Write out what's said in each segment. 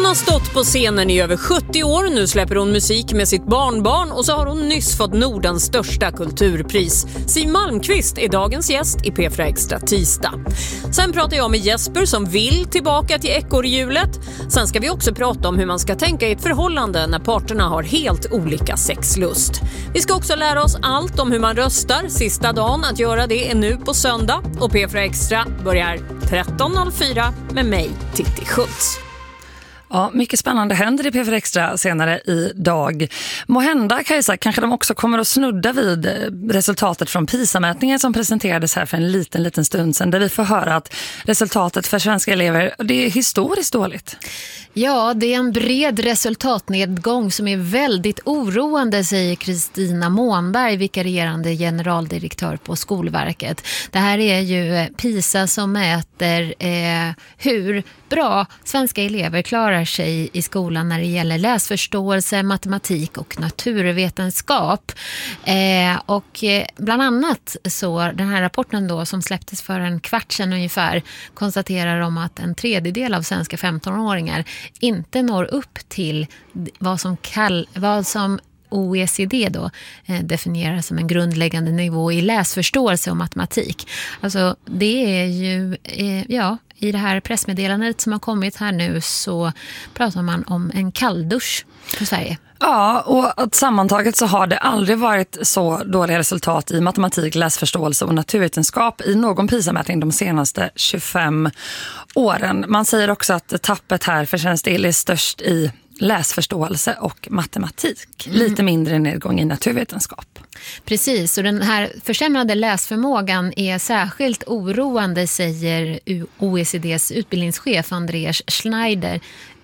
Hon har stått på scenen i över 70 år. Nu släpper hon musik med sitt barnbarn och så har hon nyss fått Nordens största kulturpris. Siw Malmkvist är dagens gäst i P4 Extra tisdag. Sen pratar jag med Jesper som vill tillbaka till ekorrhjulet. Sen ska vi också prata om hur man ska tänka i ett förhållande när parterna har helt olika sexlust. Vi ska också lära oss allt om hur man röstar. Sista dagen att göra det är nu på söndag. Och P4 Extra börjar 13.04 med mig, Titti Schultz. Ja, mycket spännande händer i P4 Extra senare idag. Måhända, Kajsa, kanske de också kommer att snudda vid resultatet från PISA-mätningen som presenterades här för en liten stund sedan, där vi får höra att resultatet för svenska elever, det är historiskt dåligt. Ja, det är en bred resultatnedgång som är väldigt oroande, säger Kristina Månberg, vikarierande generaldirektör på Skolverket. Det här är ju PISA som mäter hur bra svenska elever klarar sig i skolan när det gäller läsförståelse, matematik och naturvetenskap. Bland annat så den här rapporten då som släpptes för en kvart sedan ungefär konstaterar om att en tredjedel av svenska 15-åringar inte når upp till vad som OECD då definierar som en grundläggande nivå i läsförståelse och matematik. Alltså det är ju, i det här pressmeddelandet som har kommit här nu så pratar man om en kalldusch för Sverige. Ja, och att sammantaget så har det aldrig varit så dåliga resultat i matematik, läsförståelse och naturvetenskap i någon PISA-mätning de senaste 25 åren. Man säger också att tappet här för svensk del är störst i läsförståelse och matematik. Lite mindre nedgång i naturvetenskap. Precis, och den här försämrade läsförmågan är särskilt oroande, säger OECDs utbildningschef Andreas Schleicher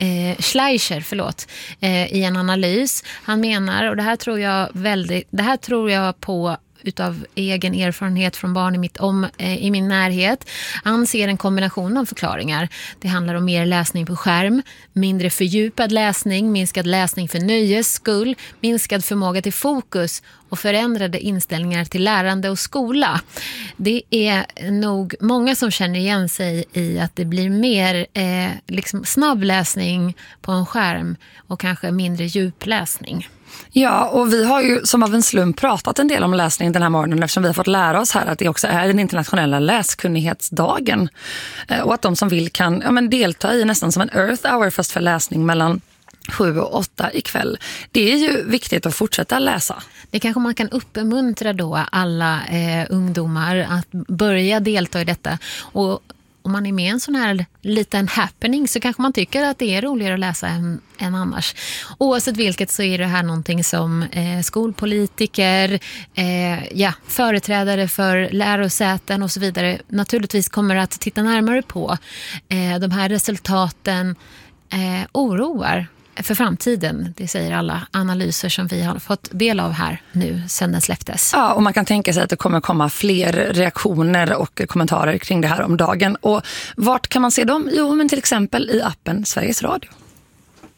i en analys. Han menar, och det här tror jag på utav egen erfarenhet från barn i min närhet. Han ser en kombination av förklaringar. Det handlar om mer läsning på skärm, mindre fördjupad läsning, minskad läsning för nöjes skull, minskad förmåga till fokus och förändrade inställningar till lärande och skola. Det är nog många som känner igen sig i att det blir mer snabb läsning på en skärm och kanske mindre djupläsning. Ja, och vi har ju som av en slump pratat en del om läsning den här morgonen eftersom vi har fått lära oss här att det också är den internationella läskunnighetsdagen. Och att de som vill kan delta i nästan som en Earth Hour fast för läsning mellan 7 och 8 ikväll. Det är ju viktigt att fortsätta läsa. Det kanske man kan uppmuntra då alla ungdomar att börja delta i detta. Och om man är med i en sån här liten happening så kanske man tycker att det är roligare att läsa än annars. Oavsett vilket så är det här någonting som skolpolitiker, företrädare för lärosäten och så vidare naturligtvis kommer att titta närmare på. De här resultaten oroar för framtiden, det säger alla analyser som vi har fått del av här nu sedan den släpptes. Ja, och man kan tänka sig att det kommer komma fler reaktioner och kommentarer kring det här om dagen. Och vart kan man se dem? Jo, men till exempel i appen Sveriges Radio.